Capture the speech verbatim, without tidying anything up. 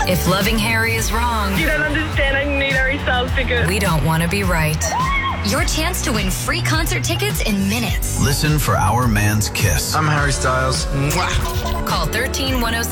If loving Harry is wrong, You don't understand. I need Harry Styles tickets. we don't want to be right. Your chance to win free concert tickets in minutes. Listen for Our Man's Kiss. I'm Harry Styles. Call one three one oh